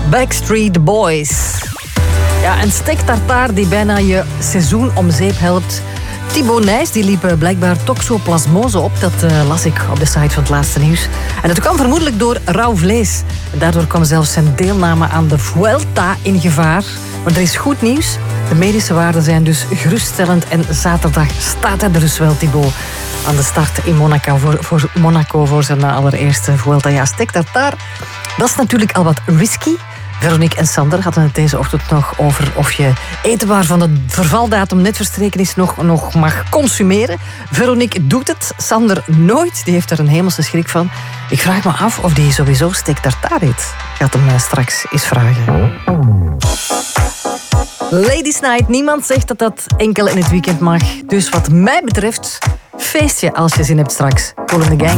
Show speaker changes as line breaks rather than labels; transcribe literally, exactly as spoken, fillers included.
Backstreet Boys. Ja, een steak tartare die bijna je seizoen om zeep helpt. Thibaut Nijs die liep blijkbaar toxoplasmose op. Dat uh, las ik op de site van het laatste nieuws. En dat kwam vermoedelijk door rauw vlees. Daardoor kwam zelfs zijn deelname aan de Vuelta in gevaar. Maar er is goed nieuws. De medische waarden zijn dus geruststellend. En zaterdag staat hij er dus wel, Thibaut, aan de start in Monaco voor, voor, Monaco voor zijn allereerste Vuelta. Ja, steak tartare, dat is natuurlijk al wat risky. Veronique en Sander hadden het deze ochtend nog over of je eten waarvan de vervaldatum net verstreken is nog, nog mag consumeren. Veronique doet het, Sander nooit. Die heeft er een hemelse schrik van. Ik vraag me af of die sowieso steak tartare eet. Ik ga het hem straks eens vragen. Ladies Night, niemand zegt dat dat enkel in het weekend mag. Dus wat mij betreft, feestje als je zin hebt straks. Cool in the Gang.